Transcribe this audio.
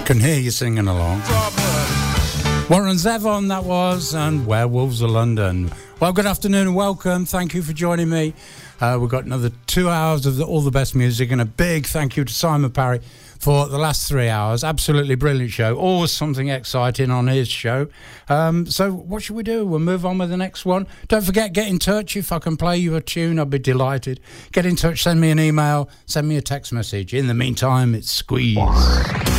can hear you singing along. Warren Zevon, that was, and Werewolves of London. Well, good afternoon and welcome. Thank you for joining me. We've got another 2 hours of all the best music, and a big thank you to Simon Parry for the last 3 hours. Absolutely brilliant show. Always something exciting on his show. So what should we do? We'll move on with the next one. Don't forget, get in touch. If I can play you a tune, I'd be delighted. Get in touch, send me an email, send me a text message. In the meantime, it's Squeeze.